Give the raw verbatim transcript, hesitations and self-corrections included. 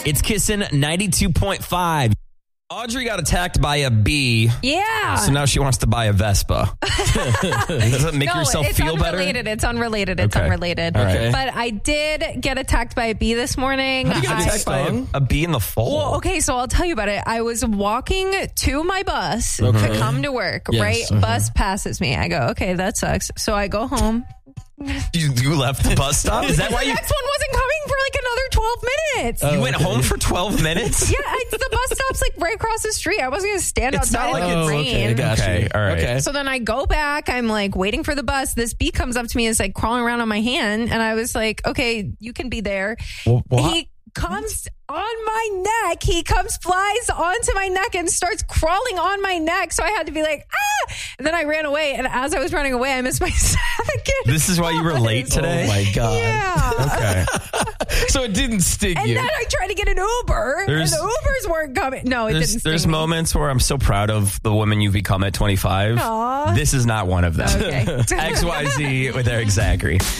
It's Kissin' ninety-two point five. Audrey got attacked by a bee. Yeah. So now she wants to buy a Vespa. Does it make no, yourself it's feel better? unrelated. It's unrelated. It's Okay. unrelated. Okay. But I did get attacked by a bee this morning. How do you get I- attacked by a, a bee in the fall? Well, okay, so I'll tell you about it. I was walking to my bus Okay. to come to work, Yes, right? uh-huh. Bus passes me. I go, okay, that sucks. So I go home. You, you left the bus stop? Is that the why you, next one wasn't coming for like another twelve minutes? you went home for twelve minutes? Yeah, I, the bus stop's like right across the street. I wasn't going to stand It's outside not in like the it's- rain. okay, got Okay, you. all right. Okay. So then I go back. I'm like waiting for the bus. This bee comes up to me and is like crawling around on my hand. And I was like, okay, you can be there. Well, what? He comes on my neck. He comes, flies onto my neck and starts crawling on my neck. So I had to be like, ah. And then I ran away. And as I was running away, I missed my second. This is why you were late bus. today? Oh my God. Yeah. Okay. So it didn't sting And you. then I tried to get an Uber, There's- and the Ubers weren't coming. No, it There's, didn't. there's sting me. moments where I'm so proud of the woman you've become at twenty-five. Aw. This is not one of them. Okay. X Y Z with Eric Zachary.